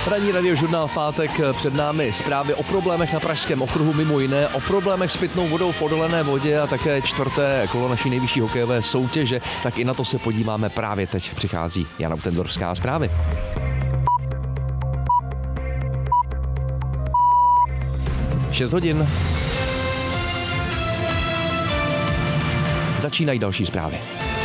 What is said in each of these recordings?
Ranní radiožurnál v pátek, před námi zprávy o problémech na pražském okruhu, mimo jiné o problémech s pitnou vodou v odolené vodě a také čtvrté kolo naší nejvyšší hokejové soutěže. Tak i na to se podíváme právě teď. Přichází Jana Utendorská zprávy. Šest hodin. Začínají další zprávy.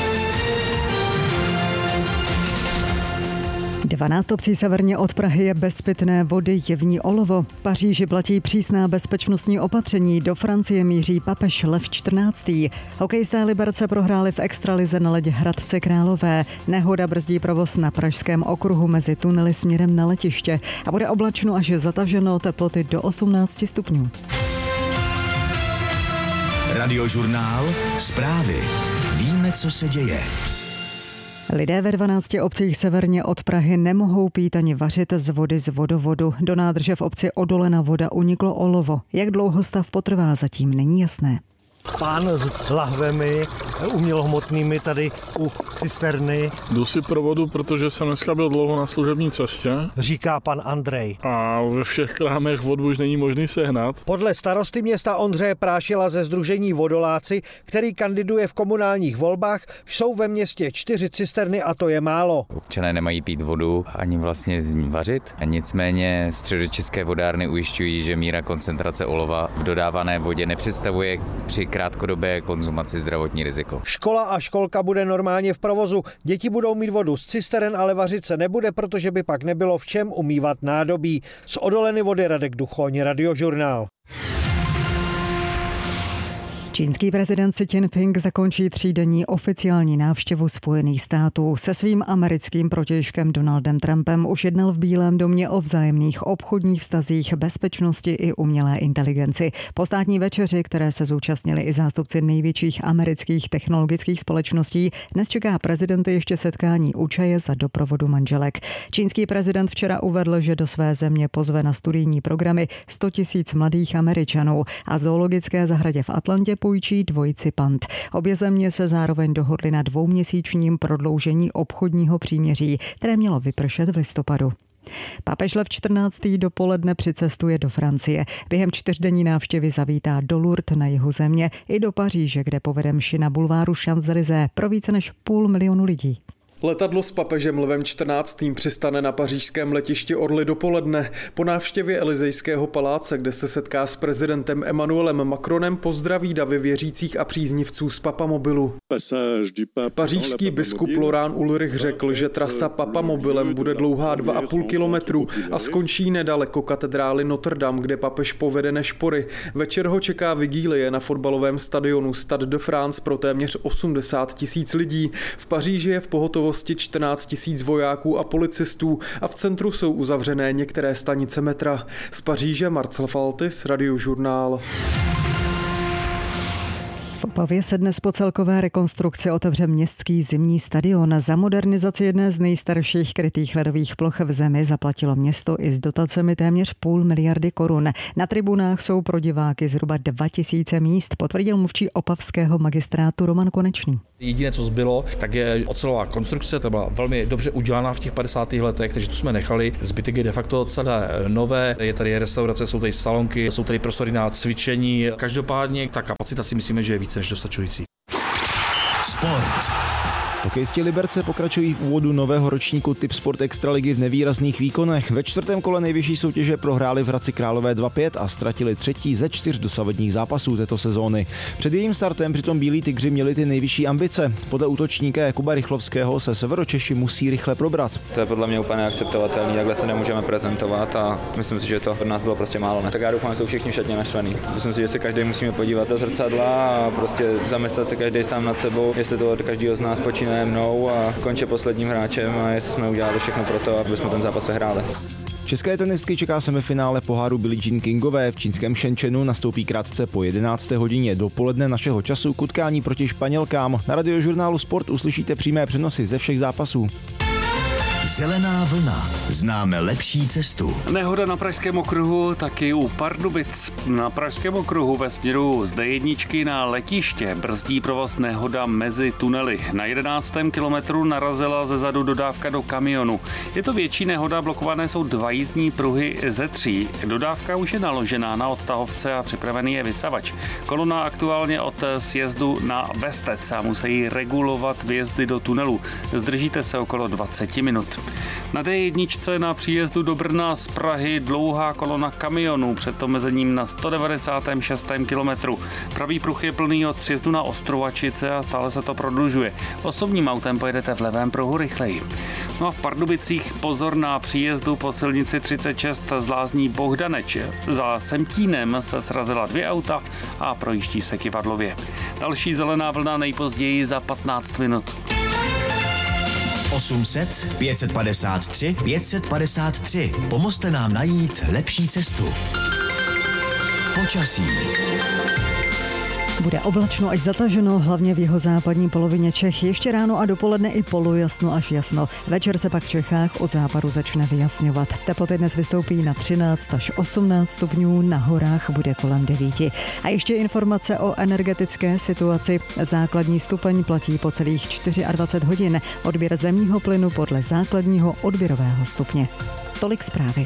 12 obcí severně od Prahy je bez pitné vody, je v ní olovo. V Paříži platí přísná bezpečnostní opatření, do Francie míří papež Lev XIV. Hokejisté Liberce prohráli v extralize na ledě Hradce Králové. Nehoda brzdí provoz na pražském okruhu mezi tunely směrem na letiště a bude oblačno až zataženo, teploty do 18 stupňů. Radiožurnál Zprávy. Víme, co se děje. Lidé ve 12 obcích severně od Prahy nemohou pít ani vařit z vody z vodovodu. Do nádrže v obci Odolena voda uniklo olovo. Jak dlouho stav potrvá, zatím není jasné. Pán s lahvemi umělohmotnými tady u cisterny. Jdu si pro vodu, protože jsem dneska byl dlouho na služební cestě. Říká pan Andrej. A ve všech krámech vodu už není možný sehnat. Podle starosty města Ondřeje Prášila ze sdružení Vodoláci, který kandiduje v komunálních volbách, jsou ve městě 4 cisterny a to je málo. Občané nemají pít vodu ani vlastně z ní vařit. Nicméně středočeské vodárny ujišťují, že míra koncentrace olova v dodávané vodě nepředstavuje při krátkodobé konzumaci zdravotní riziko. Škola a školka bude normálně v provozu. Děti budou mít vodu z cisteren, ale vařit se nebude, protože by pak nebylo v čem umývat nádobí. Z Odoleny vody Radek Duchoň, Radiožurnál. Čínský prezident Xi Jinping zakončí 3denní oficiální návštěvu Spojených států. Se svým americkým protějškem Donaldem Trumpem už jednal v Bílém domě o vzájemných obchodních vztazích, bezpečnosti i umělé inteligenci. Po státní večeři, které se zúčastnili i zástupci největších amerických technologických společností, dnes čeká prezidenty ještě setkání u čaje za doprovodu manželek. Čínský prezident včera uvedl, že do své země pozve na studijní programy 100 000 mladých Američanů a zoologické zahradě v Atlantě půjčí dvojici pant. Obě země se zároveň dohodly na 2měsíčním prodloužení obchodního příměří, které mělo vypršet v listopadu. Papež Lev XIV. Dopoledne přicestuje do Francie. Během 4denní návštěvy zavítá do Lourdes na jihu země i do Paříže, kde povede mši na bulváru Champs-Élysées pro více než 500 000 lidí. Letadlo s papežem Lvem XIV. Přistane na pařížském letišti Orly dopoledne. Po návštěvě Elysejského paláce, kde se setká s prezidentem Emmanuelem Macronem, pozdraví davy věřících a příznivců z Papamobilu. Pařížský biskup Laurent Ulrich řekl, že trasa Papamobilem bude dlouhá 2,5 kilometru a skončí nedaleko katedrály Notre Dame, kde papež povede nešpory. Večer ho čeká vigílie na fotbalovém stadionu Stade de France pro téměř 80 000 lidí. V Paříži je v pohotovosti 14 000 vojáků a policistů a v centru jsou uzavřené některé stanice metra. Z Paříže Marcel Faltis, Radiožurnál. V Opavě se dnes po celkové rekonstrukci otevře městský zimní stadion. Za modernizaci jedné z nejstarších krytých ledových ploch v zemi zaplatilo město i s dotacemi téměř 500 miliardy korun. Na tribunách jsou pro diváky zhruba 2000 míst, potvrdil mluvčí opavského magistrátu Roman Konečný. Jediné, co zbylo, tak je ocelová konstrukce, ta byla velmi dobře udělaná v těch 50. letech, takže tu jsme nechali. Zbytek je de facto celé nové, je tady restaurace, jsou tady salonky, jsou tady prostory na cvičení. Každopádně ta kapacita si myslíme, že je více než dostačující. Sport. Hokejisti Liberce pokračují v úvodu nového ročníku Tip Sport Extraligy v nevýrazných výkonech. Ve 4. kole nejvyšší soutěže prohráli v Hradci Králové 2-5 a ztratili 3. ze 4 dosavadních zápasů této sezóny. Před jejím startem přitom Bílí tygři měli ty nejvyšší ambice. Podle útočníka Jakuba Rychlovského se Severočeši musí rychle probrat. To je podle mě úplně akceptovatelné, takhle se nemůžeme prezentovat a myslím si, že to od nás bylo prostě málo. Tak já doufám, že jsou všichni šatně naštvaný. Myslím si, že se každý musíme podívat do zrcadla a prostě zamyslet se každý sám nad sebou, jestli to od každého z nás počíná mnou a končí posledním hráčem a jestli jsme udělali všechno pro to, aby jsme ten zápas vyhráli. České tenistky čeká semifinále poháru Billie Jean Kingové. V čínském Shenzhenu nastoupí krátce po 11. hodině dopoledne našeho času k utkání proti Španělkám. Na Radiožurnálu Sport uslyšíte přímé přenosy ze všech zápasů. Zelená vlna. Známe lepší cestu. Nehoda na Pražském okruhu, taky u Pardubic. Na Pražském okruhu ve směru z D1 na letiště brzdí provoz nehoda mezi tunely. Na 11. kilometru narazila zezadu dodávka do kamionu. Je to větší nehoda, blokované jsou 2 jízdní pruhy ze 3. Dodávka už je naložená na odtahovce a připravený je vysavač. Kolona aktuálně od sjezdu na Vestec a musí regulovat vjezdy do tunelu. Zdržíte se okolo 20 minut. Na D1 na příjezdu do Brna z Prahy dlouhá kolona kamionů před omezením na 196. kilometru. Pravý pruh je plný od sjezdu na Ostrovačice a stále se to prodlužuje. Osobním autem pojedete v levém pruhu rychleji. No a v Pardubicích pozor na příjezdu po silnici 36 z lázní Bohdaneč. Za Semtínem se srazila 2 auta a projíždí se Kyvadlově. Další zelená vlna nejpozději za 15 minut. 800 553 553. Pomozte nám najít lepší cestu. Počasí. Bude oblačno až zataženo, hlavně v jihozápadní polovině Čech. Ještě ráno a dopoledne i polojasno až jasno. Večer se pak v Čechách od západu začne vyjasňovat. Teploty dnes vystoupí na 13 až 18 stupňů, na horách bude kolem 9. A ještě informace o energetické situaci. Základní stupeň platí po celých 24 hodin. Odběr zemního plynu podle základního odběrového stupně. Tolik zprávy.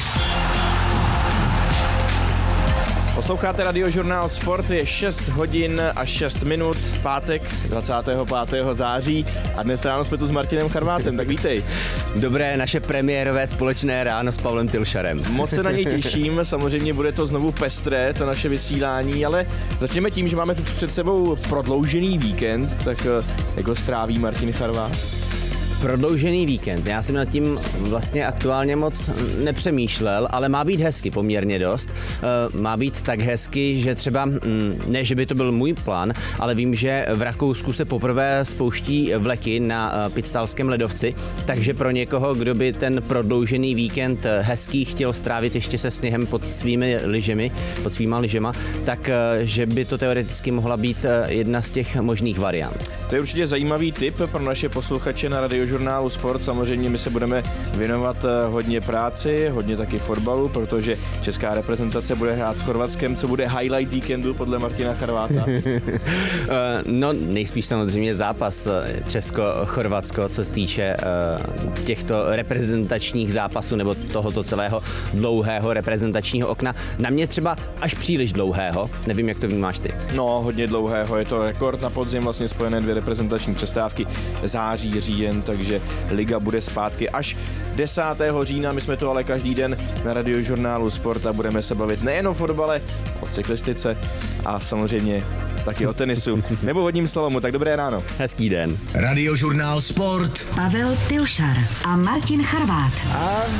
Posloucháte Radiožurnál Sport, je 6 hodin a 6 minut, pátek 25. září a dnes ráno jsme tu s Martinem Charvátem, tak vítej. Dobré, naše premiérové společné ráno s Pavlem Tilšarem. Moc se na něj těším, samozřejmě bude to znovu pestré, to naše vysílání, ale začněme tím, že máme tu před sebou prodloužený víkend, tak jak ho stráví Martin Charvát? Prodloužený víkend. Já jsem nad tím vlastně aktuálně moc nepřemýšlel, ale má být hezky poměrně dost. Má být tak hezky, že třeba, ne, že by to byl můj plán, ale vím, že v Rakousku se poprvé spouští vleky na Pitstálském ledovci, takže pro někoho, kdo by ten prodloužený víkend hezký chtěl strávit ještě se sněhem pod svýma lyžema, tak že by to teoreticky mohla být jedna z těch možných variant. To je určitě zajímavý tip pro naše posluchače na Radiožurnálu Sport. Samozřejmě my se budeme věnovat hodně práci, hodně taky fotbalu, protože česká reprezentace bude hrát s Chorvatskem, co bude highlight víkendu podle Martina Charváta. No nejspíš samozřejmě zápas Česko-Chorvatsko, co se týče těchto reprezentačních zápasů nebo tohoto celého dlouhého reprezentačního okna. Na mě třeba až příliš dlouhého, nevím, jak to vnímáš ty. No, hodně dlouhého, je to rekord na podzim, vlastně spojené 2 reprezentační přestávky, září, říjen, takže liga bude zpátky až 10. října. My jsme tu ale každý den na Radiožurnálu Sport a budeme se bavit nejen o fotbale, o cyklistice a samozřejmě taky o tenisu nebo vodním slalomu. Tak dobré ráno. Hezký den. Radiožurnál Sport. Pavel Tilšar a Martin Charvát. A